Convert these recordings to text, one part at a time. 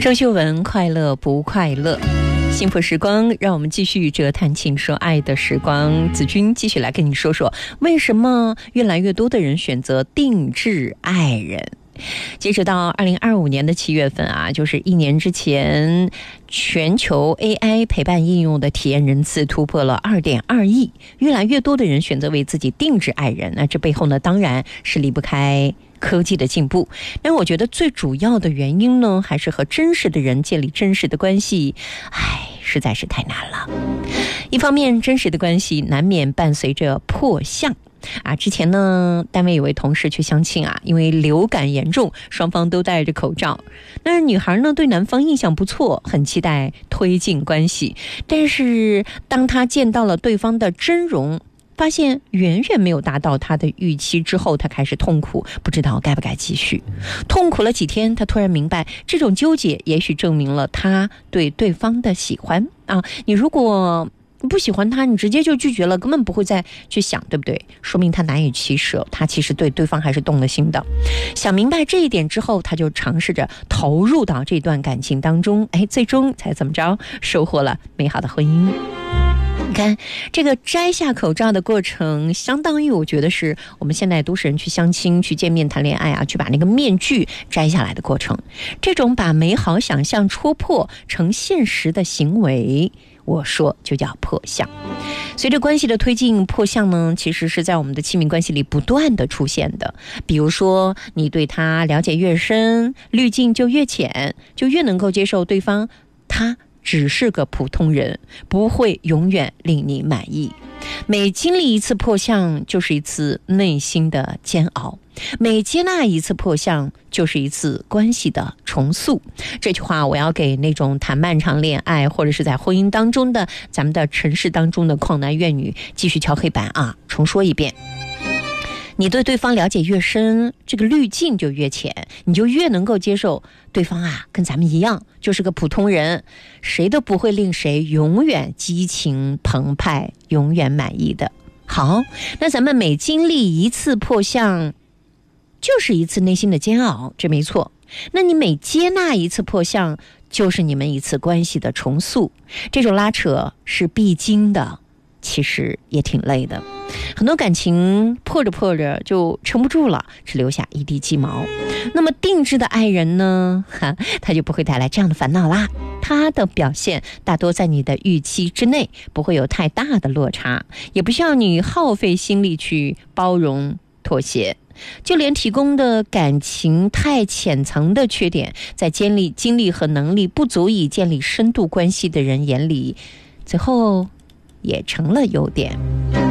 周秀文，快乐不快乐？幸福时光，让我们继续这谈情说爱的时光。子君继续来跟你说说，为什么越来越多的人选择定制爱人？截止到2025年的7月份啊，就是1年之前，全球 AI 陪伴应用的体验人次突破了2.2亿，越来越多的人选择为自己定制爱人。那这背后呢，当然是离不开科技的进步，但我觉得最主要的原因呢，还是和真实的人建立真实的关系，实在是太难了。一方面，真实的关系难免伴随着破相。之前呢，单位有位同事去相亲因为流感严重，双方都戴着口罩。那女孩呢，对男方印象不错，很期待推进关系。但是当她见到了对方的真容，发现远远没有达到她的预期之后，她开始痛苦，不知道该不该继续。痛苦了几天，她突然明白，这种纠结也许证明了她对对方的喜欢你如果不喜欢他，你直接就拒绝了，根本不会再去想，对不对？说明他难以取舍，他其实对对方还是动了心的。想明白这一点之后，他就尝试着投入到这段感情当中，最终才怎么着，收获了美好的婚姻。你看这个摘下口罩的过程，相当于我觉得是我们现代都市人去相亲、去见面、谈恋爱去把那个面具摘下来的过程。这种把美好想象戳破成现实的行为，我说就叫破相。随着关系的推进，破相呢，其实是在我们的亲密关系里不断的出现的。比如说，你对他了解越深，滤镜就越浅，就越能够接受对方他只是个普通人，不会永远令你满意。每经历一次破相，就是一次内心的煎熬；每接纳一次破相，就是一次关系的重塑。这句话我要给那种谈漫长恋爱或者是在婚姻当中的咱们的城市当中的旷男怨女继续敲黑板重说一遍。你对对方了解越深，这个滤镜就越浅，你就越能够接受对方跟咱们一样，就是个普通人，谁都不会令谁永远激情澎湃，永远满意的。好，那咱们每经历一次破相，就是一次内心的煎熬，这没错。那你每接纳一次破相，就是你们一次关系的重塑。这种拉扯是必经的，其实也挺累的。很多感情破着破着就撑不住了，只留下一地鸡毛。那么定制的爱人呢，他就不会带来这样的烦恼啦。他的表现大多在你的预期之内，不会有太大的落差，也不需要你耗费心力去包容妥协。就连提供的感情太浅层的缺点，在精力和能力不足以建立深度关系的人眼里，最后也成了优点。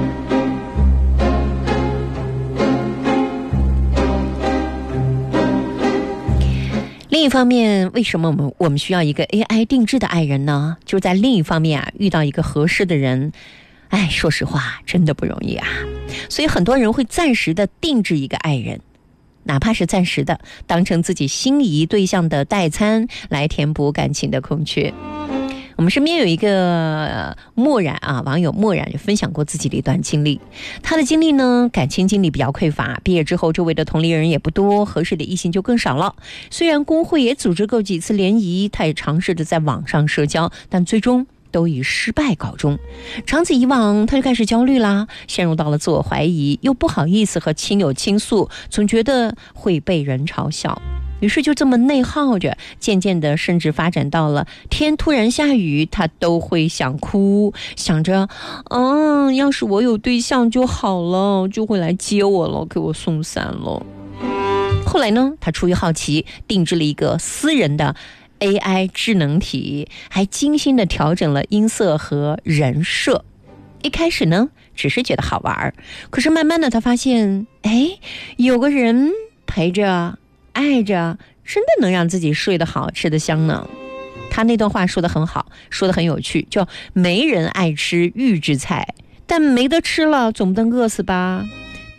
另一方面，为什么我们需要一个 AI 定制的爱人呢？就在另一方面遇到一个合适的人，说实话真的不容易所以很多人会暂时的定制一个爱人，哪怕是暂时的，当成自己心仪对象的代餐，来填补感情的空缺。我们身边有一个墨染网友墨染就分享过自己的一段经历。他的经历呢，感情经历比较匮乏，毕业之后周围的同龄人也不多，合适的异性就更少了。虽然工会也组织过几次联谊，他也尝试着在网上社交，但最终都以失败告终。长此以往，他就开始焦虑啦，陷入到了自我怀疑，又不好意思和亲友倾诉，总觉得会被人嘲笑。于是就这么内耗着，渐渐的甚至发展到了天突然下雨他都会想哭，想着要是我有对象就好了，就会来接我了，给我送伞了。后来呢，他出于好奇定制了一个私人的 AI 智能体，还精心的调整了音色和人设。一开始呢只是觉得好玩，可是慢慢的他发现有个人陪着爱着，真的能让自己睡得好吃得香呢。他那段话说得很好，说得很有趣，叫没人爱吃预制菜，但没得吃了总不能饿死吧。